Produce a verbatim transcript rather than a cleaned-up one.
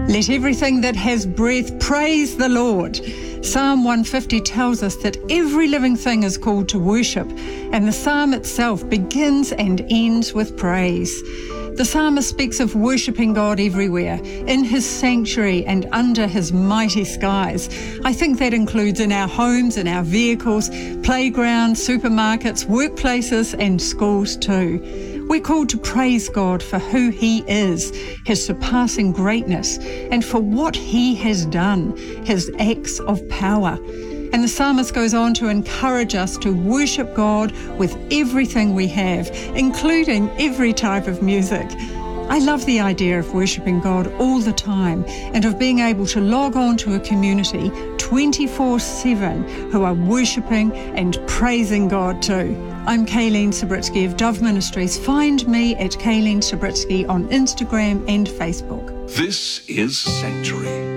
Let everything that has breath praise the Lord. Psalm one fifty tells us that every living thing is called to worship, and the psalm itself begins and ends with praise. The psalmist speaks of worshipping God everywhere, in his sanctuary and under his mighty skies. I think that includes in our homes, in our vehicles, playgrounds, supermarkets, workplaces and schools too. We're called to praise God for who he is, his surpassing greatness, and for what he has done, his acts of power. And the psalmist goes on to encourage us to worship God with everything we have, including every type of music. I love the idea of worshipping God all the time and of being able to log on to a community twenty-four seven who are worshipping and praising God too. I'm Kayleen Sabritsky of Dove Ministries. Find me at Kayleen Sabritsky on Instagram and Facebook. This is Sanctuary.